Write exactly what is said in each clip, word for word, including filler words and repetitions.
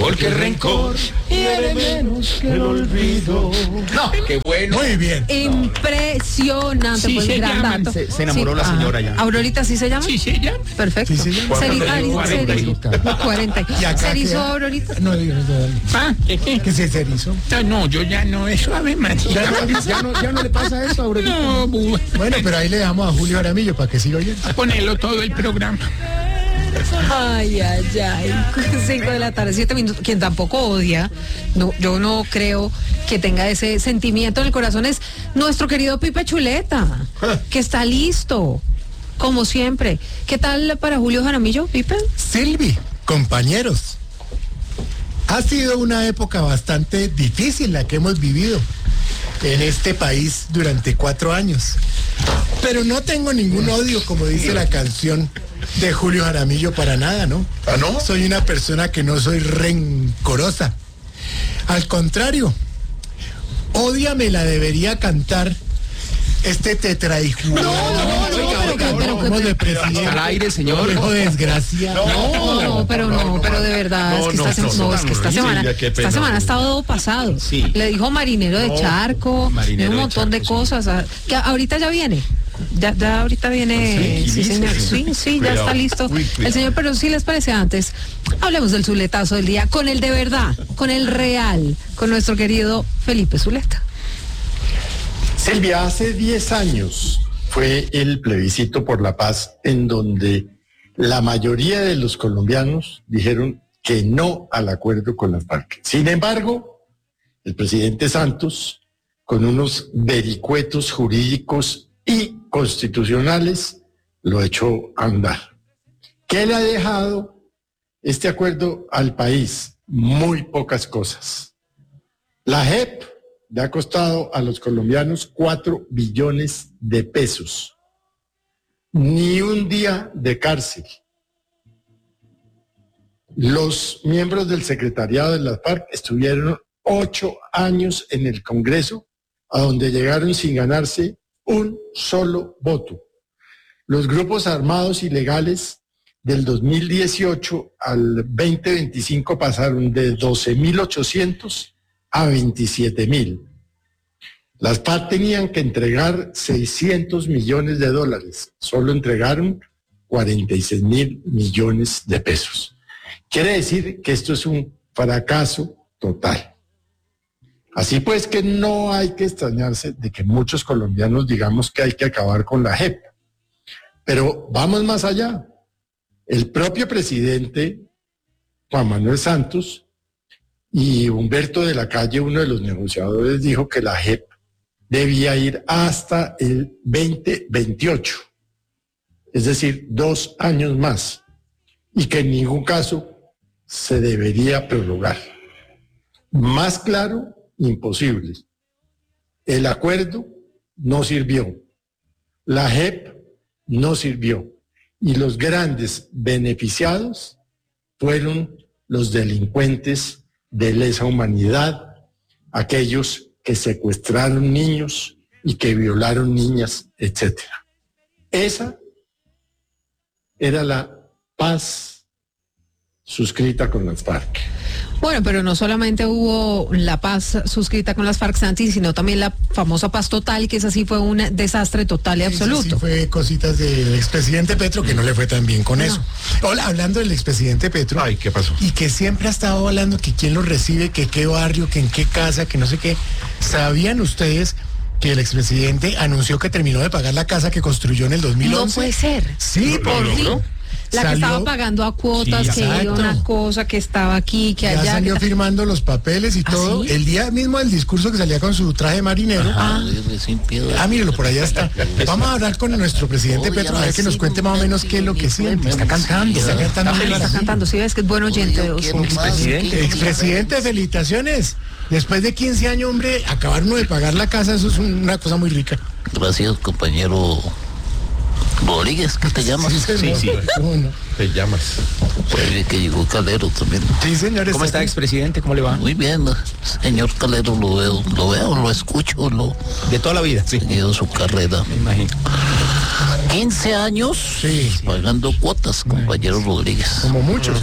porque el rencor hiere menos que el olvido. No, qué bueno. Muy bien. Impresionante. Sí, pues, se gran llaman. dato. Se, se enamoró Sí. la señora ya. ¿Aurorita sí se llama? Sí, se llama. Perfecto. Sí, se llama. Se eri- ah, cuarenta se y- erizó. cuarenta. ¿Y acá ¿Se erizó queda? Aurorita? No, digo, no, dale. Ah, ¿qué, qué? ¿Qué se erizó? Ah, no, yo ya no, es suave, man. Ya no, ya no, ya no le pasa eso, Aurelio. No, bu- Bueno, pero ahí le dejamos a Julio Jaramillo para que siga oyendo. a ponerlo todo el programa. Ay, ay, ay. Cinco de la tarde, siete minutos. Quien tampoco odia, no, yo no creo que tenga ese sentimiento en el corazón es nuestro querido Pipe Chuleta, que está listo, como siempre. ¿Qué tal para Julio Jaramillo, Pipe? Silvi, compañeros, ha sido una época bastante difícil la que hemos vivido en este país durante cuatro años. Pero no tengo ningún odio, como dice la canción de Julio Jaramillo, para nada, ¿no? ¿Ah, no? Soy una persona que no soy rencorosa. Al contrario, Ódiame la debería cantar este tetraijudo. No, no, no, pero, pero, ¿Cómo de presidente? Al aire, señor. Hijo desgraciado. No, no, pero no, pero de verdad, es que esta, se- no, es que esta semana, esta semana ha estado pasado. Sí. Le dijo marinero de charco, Marinero un de montón de charco, cosas, ah, que ahorita ya viene. Ya, ya ahorita viene, sí, señor, sí, sí, ya está listo. El señor, pero sí les parece antes, hablemos del Zuletazo del día, con el de verdad, con el real, con nuestro querido Felipe Zuleta. Silvia, hace diez años fue el plebiscito por la paz en donde la mayoría de los colombianos dijeron que no al acuerdo con las FARC. Sin embargo, el presidente Santos, con unos vericuetos jurídicos y constitucionales, lo echó a andar. ¿Qué le ha dejado este acuerdo al país? Muy pocas cosas. La J E P le ha costado a los colombianos cuatro billones de pesos. Ni un día de cárcel. Los miembros del secretariado de las FARC estuvieron ocho años en el Congreso, a donde llegaron sin ganarse un solo voto. Los grupos armados ilegales del dos mil dieciocho al veinte veinticinco pasaron de doce mil ochocientos a veintisiete mil. Las FARC tenían que entregar seiscientos millones de dólares, solo entregaron cuarenta y seis mil millones de pesos. Quiere decir que esto es un fracaso total. Así pues que no hay que extrañarse de que muchos colombianos digamos que hay que acabar con la J E P. Pero vamos más allá. El propio presidente Juan Manuel Santos y Humberto de la Calle, uno de los negociadores, dijo que la J E P debía ir hasta el veinte veintiocho, es decir, dos años más, y que en ningún caso se debería prorrogar. Más claro, imposible. El acuerdo no sirvió, la J E P no sirvió, y los grandes beneficiados fueron los delincuentes de lesa humanidad, aquellos que secuestraron niños y que violaron niñas, etcétera. Esa era la paz suscrita con las FARC. Bueno, pero no solamente hubo la paz suscrita con las FARC, Santi, sino también la famosa paz total, que esa sí fue un desastre total y absoluto. Sí, sí, fue cositas del expresidente Petro que no le fue tan bien con No. eso. Hola, hablando del expresidente Petro. Ay, ¿qué pasó? Y que siempre ha estado hablando que quién lo recibe, que qué barrio, que en qué casa, que no sé qué. ¿Sabían ustedes que el expresidente anunció que terminó de pagar la casa que construyó en el dos mil once? No puede ser. Sí, ¿Lo por logró? fin. La que Salió- estaba pagando a cuotas, Sí, que iba exacto. una cosa, que estaba aquí, que Ya allá. salió que ta- firmando los papeles y ¿Ah, todo. sí? El día mismo del discurso que salía con su traje marinero. Ah. Ah, mírelo, por allá está. Vamos a hablar con nuestro presidente Petro, a ver que nos cuente más o menos qué es lo que siente. Está cantando, está cantando. Ah, está cantando, sí ves que es buen oyente de Oso. Expresidente. Expresidente, felicitaciones. Después de quince años, hombre, acabar uno de pagar la casa, eso es una cosa muy rica. Gracias, compañero Rodríguez, ¿qué te llamas? señor. Sí, sí. ¿Cómo no? Te llamas. Pues bien que llegó Calero también. Sí, señores. ¿Cómo está, aquí. expresidente? ¿Cómo le va? Muy bien, señor Calero, lo veo, lo veo, lo escucho, lo De toda la vida, sí. seguido su carrera. Me imagino. quince años Sí. pagando cuotas, compañero Rodríguez. Como muchos.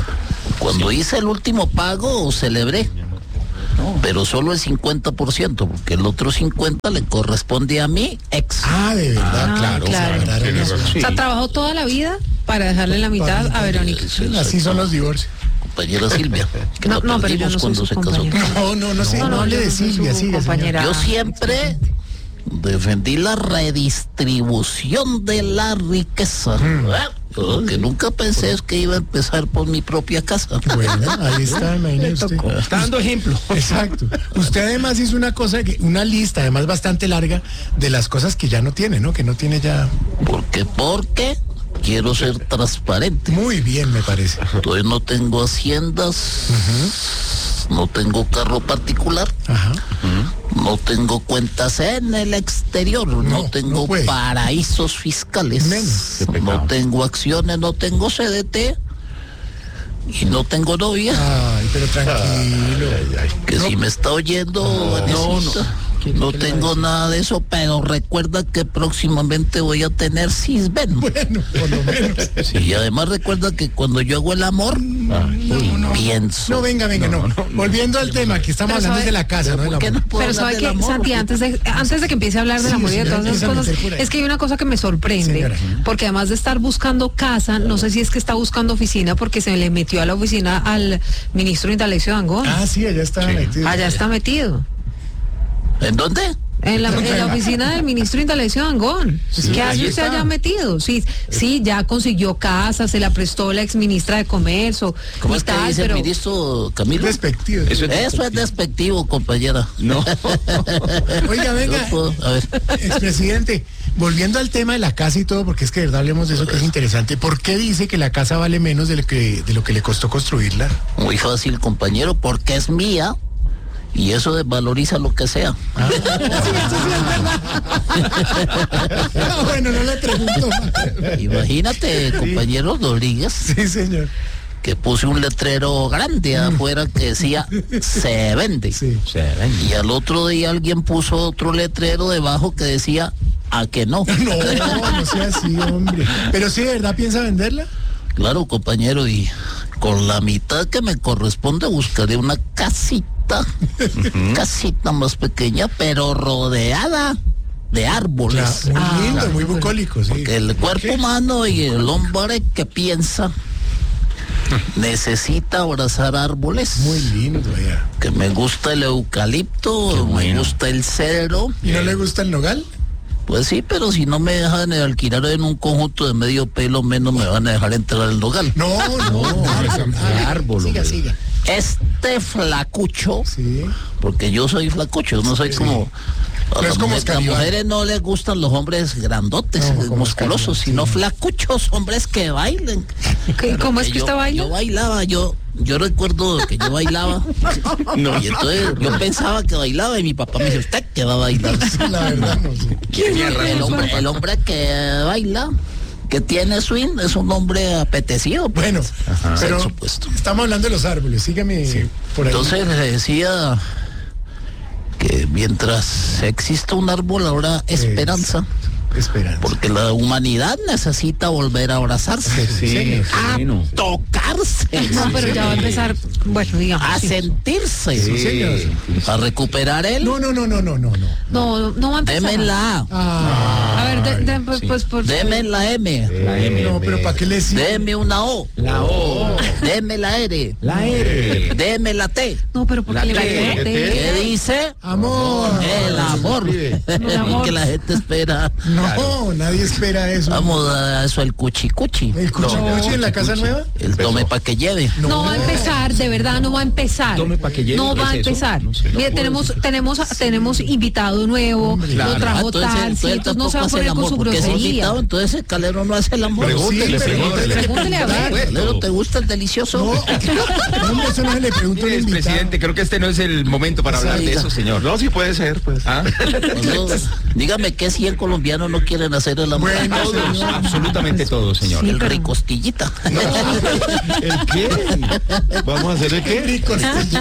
Cuando hice el último pago, celebré. Pero solo el cincuenta por ciento, porque el otro cincuenta por ciento le corresponde a mi ex. Ah, de verdad, Ah, claro. claro. Claro, Tiene eso. razón. O sea, trabajó toda la vida para dejarle la mitad a Verónica. Sí, así son los divorcios. Compañera Silvia, que No, la no, pero yo perdimos no soy cuando su se casó. compañera. No, no, no sé, no, No, no, hable yo de no soy Silvia, su siga, compañera. Yo siempre defendí la redistribución de la riqueza. Lo que nunca pensé es que iba a empezar por mi propia casa. Bueno, ahí está, imagínese usted. Está dando ejemplo. Exacto. Usted además hizo una cosa, que una lista además bastante larga de las cosas que ya no tiene, ¿no? Que no tiene ya. ¿Por qué? Porque quiero ser transparente. Muy bien, me parece. Entonces no tengo haciendas, no tengo carro particular, Ajá. no tengo cuentas en el exterior, no, No, tengo no puede. paraísos fiscales, Menos. Qué pecado. no tengo acciones, no tengo C D T y no tengo novia. Ay, pero tranquilo. Que si me está oyendo, Vanesita, no, tengo nada de eso, pero recuerda que próximamente voy a tener Sisben. Bueno, por lo menos. Y además recuerda que cuando yo hago el amor, pienso. No, venga, venga, no. Volviendo al tema, que estamos Pero hablando sabe- de la casa, ¿no? ¿Por Del qué no amor. puedo Pero hablar sabe del que, amor? Santi, antes de, antes de que empiece a hablar de Sí, la amor y de señora, todas esas empieza a cosas, meter por ahí. es que hay una cosa que me sorprende, Señora. porque además de estar buscando casa, no sé si es que está buscando oficina, porque se le metió a la oficina al ministro Indalecio Dangond. Ah, sí, allá está metido. Allá está metido. ¿En dónde? En la, en la oficina del ministro Indalecio Dangond. ¿Qué hace ahí usted está. allá metido? Sí, sí, ya consiguió casa, se la prestó la ex ministra de Comercio. ¿Cómo y es que tal, dice pero el ministro Camilo? Despectivo. Eso es Eso es despectivo, compañera. No. Oiga, venga, No puedo- a ver. expresidente, volviendo al tema de la casa y todo, porque es que de verdad hablemos de eso que es interesante. ¿Por qué dice que la casa vale menos de lo que, de lo que le costó construirla? Muy fácil, compañero, porque es mía y eso desvaloriza lo que sea. Ah, bueno, no le pregunto más. Imagínate, compañero Rodríguez, Sí, señor. que puse un letrero grande afuera que decía se vende. Sí. Y al otro día alguien puso otro letrero debajo que decía a que no. No, no sea así, hombre. Pero sí, ¿de verdad piensa venderla? Claro, compañero, y con la mitad que me corresponde buscaré una casita, casita más pequeña, pero rodeada de árboles. Muy Ah, lindo, muy bueno. bucólico, sí. Que el cuerpo humano y el hombre que piensa necesita abrazar árboles. Muy lindo, ya. Que me gusta el eucalipto, me gusta el cedro. ¿Y no le gusta el nogal? Pues sí, pero si no me dejan alquilar en un conjunto de medio pelo, menos me van a dejar entrar al nogal. No, no, árbol, árbol, Siga, hombre. siga. Este flacucho, Sí. porque yo soy flacucho, no soy como... A No las, es como mujeres, las Oscar Iván. mujeres no les gustan los hombres grandotes, No, como musculosos, Oscar sino Iván, sí. flacuchos, hombres que bailen. ¿Qué- ¿Cómo es que yo, usted baila? Yo bailaba, yo, yo recuerdo que yo bailaba. Y entonces yo pensaba que bailaba y mi papá me dice, usted que va a bailar. La verdad, no sé. El hombre, el hombre que baila, que tiene swing, es un hombre apetecido. pues. Bueno, pero Sexo opuesto. estamos hablando de los árboles. Sígueme por ahí. Entonces le decía que mientras exista un árbol habrá esperanza, Esperanza. porque la humanidad necesita volver a abrazarse, Sí, a bueno. tocarse, No, pero ya va a empezar, bueno, digamos. a sí. sentirse, Sí, señor. a recuperar el No, no, no, no, no, no, no. No, no va a empezar. deme en la A, Ah, A ver, de- de- pues, pues, por deme en la M, La M. no, pero ¿para qué le sirve? deme una O, La O. deme la R, La R. deme la T. No, pero ¿por La qué le T, va a ¿Qué dice? Amor. El amor. El amor. Que la gente espera. No, nadie espera eso. Vamos a eso, el cuchi cuchi. ¿El cuchicuchi en la casa nueva? El tome para que lleve. No va a empezar, de verdad no va a empezar. Tome pa' que lleve, No ¿qué va a es eso? empezar. No sé, no Mire, puedo tenemos, decir. tenemos, tenemos invitado nuevo, Claro. lo trajo Entonces, tal, sí, entonces entonces no se va a tampoco hace poner el con amor, su porque es grosería. invitado, entonces el calero no hace el amor. Pregúntele, Sí, pero pregúntele. Pregúntele a ver. Calero, ¿te gusta el delicioso? No, hombre, eso no se le pregunta a un Mire, invitado. presidente, creo que este no es el momento para hablar de Oiga. eso, señor. No, sí puede ser, pues. ¿Ah? No, dígame que si el colombiano no quieren hacer el amor. Bueno, Todos, señor. absolutamente todos, señor. el pero- ricostillita. ¿El qué? ¿Vamos a hacer el qué? Rico,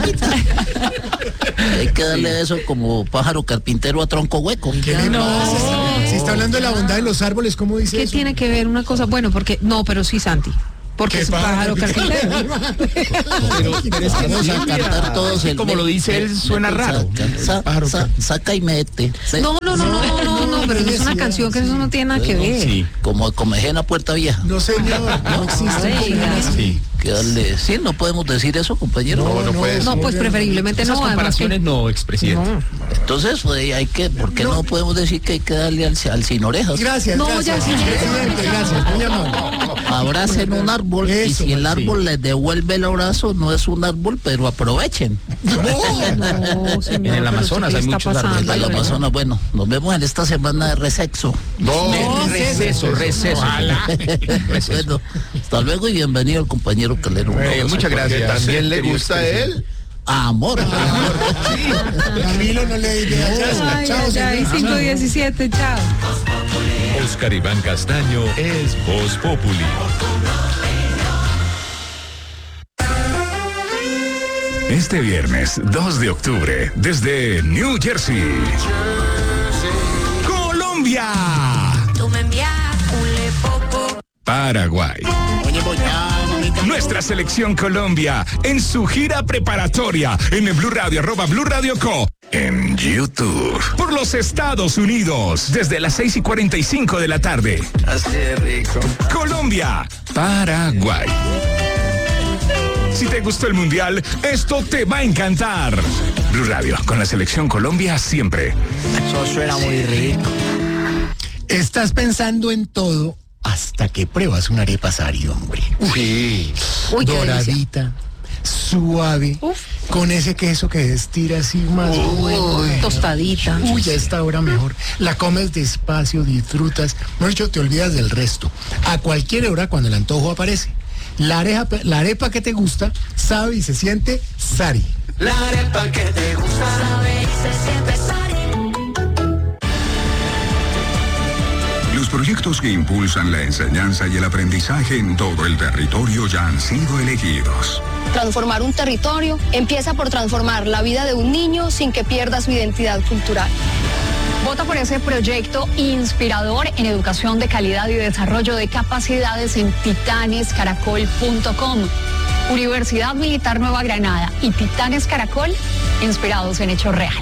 Hay que darle eso como pájaro carpintero a tronco hueco. ¿Qué le No. pasa? Si está hablando de la bondad de los árboles, ¿cómo dice ¿Qué eso? tiene que ver una cosa? Bueno, porque, no, pero sí, Santi. Porque ¿Qué es un pasa? pájaro carpintero. Pero, pero es que Vamos a cantar todos el como lo dice él, suena raro. Saca, sa- sa- saca y mete. Sí. No, no, no, no, no, no, no, pero no es una canción que eso no tiene nada que ver. Sí. Como Comejena Puerta Vieja. No, señor, no existe. Oiga. Sí. Que darle- Sí, no podemos decir eso, compañero. No, no puede No, pues preferiblemente Esas no, además que- comparaciones no, expresidente. No. Entonces, pues, hay que, ¿por qué no, podemos decir que hay que darle al, al sin orejas? Gracias, No, gracias. ya sí. Presidente, gracias, muy amable. Abracen un árbol y Eso, si el sí. árbol les devuelve el abrazo, no es un árbol, pero aprovechen. No, señor, En el pero Amazonas ¿qué hay está muchos árboles. pasando? En el Ay, Amazonas, bueno, nos vemos en esta semana de resexo. No, receso, receso. Bueno, hasta luego y bienvenido al compañero Calero. Un Eh, abrazo. muchas gracias. ¿También le querido gusta a expresidente. él? Amor. Camilo no le diga Ay, chao, ay, ay, señor. cinco diecisiete, chao. Oscar Iván Castaño es Voz Populi. Este viernes dos de octubre, desde New Jersey, Colombia, Tú me envías un lepoco. Paraguay. Nuestra selección Colombia en su gira preparatoria en el Blue Radio, arroba Blue Radio Co. En YouTube. Por los Estados Unidos, desde las seis y cuarenta y cinco de la tarde. Así de rico. Colombia, Paraguay. Si te gustó el Mundial, esto te va a encantar. Blue Radio, con la selección Colombia siempre. Eso suena muy rico. Estás pensando en todo hasta que pruebas una arepa Sari, hombre. Sí. Uy, qué delicia. Doradita, suave, Uf. con ese queso que estira así más. Uy, Tostadita. Uy, a esta hora mejor. La comes despacio, disfrutas. Mejor dicho, te olvidas del resto. A cualquier hora cuando el antojo aparece. La arepa, la arepa que te gusta sabe y se siente Sari. La arepa que te gusta. Sabe y se siente Sari. Los proyectos que impulsan la enseñanza y el aprendizaje en todo el territorio ya han sido elegidos. Transformar un territorio empieza por transformar la vida de un niño sin que pierda su identidad cultural. Vota por ese proyecto inspirador en educación de calidad y desarrollo de capacidades en titanes caracol punto com. Universidad Militar Nueva Granada y Titanes Caracol, inspirados en hechos reales.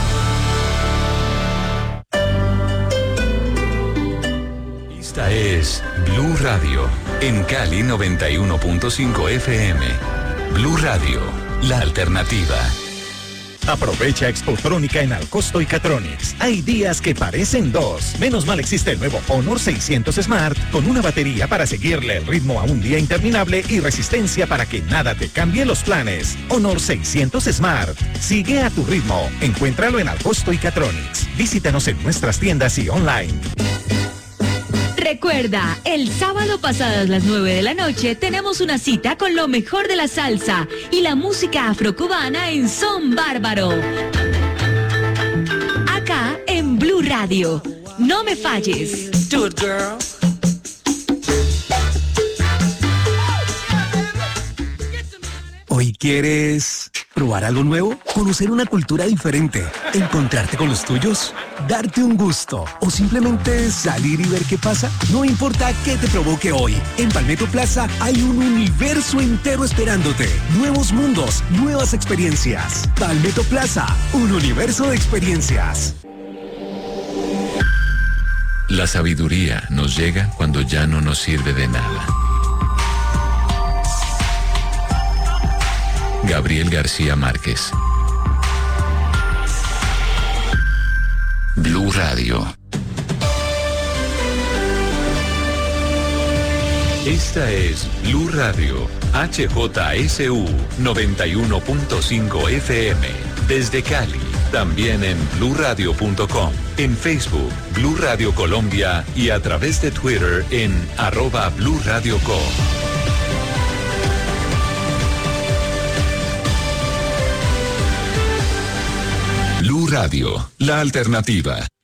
Esta es Blue Radio, en Cali noventa y uno punto cinco F M. Blue Radio, la alternativa. Aprovecha Expotrónica en Alcosto y Catronics. Hay días que parecen dos. Menos mal existe el nuevo Honor seiscientos Smart con una batería para seguirle el ritmo a un día interminable y resistencia para que nada te cambie los planes. Honor seiscientos Smart. Sigue a tu ritmo. Encuéntralo en Alcosto y Catronics. Visítanos en nuestras tiendas y online. Recuerda, el sábado pasadas las nueve de la noche tenemos una cita con lo mejor de la salsa y la música afrocubana en Son Bárbaro. Acá en Blue Radio. No me falles. Do it, girl. ¿Hoy quieres probar algo nuevo? ¿Conocer una cultura diferente? ¿Encontrarte con los tuyos? ¿Darte un gusto? ¿O simplemente salir y ver qué pasa? No importa qué te provoque hoy. En Palmetto Plaza hay un universo entero esperándote. Nuevos mundos, nuevas experiencias. Palmetto Plaza, un universo de experiencias. La sabiduría nos llega cuando ya no nos sirve de nada. Gabriel García Márquez. Blue Radio. Esta es Blue Radio, H J S U noventa y uno punto cinco F M, desde Cali, también en blue radio punto com, en Facebook, Blue Radio Colombia y a través de Twitter en arroba Blue Radio Co. Blue Radio, la alternativa.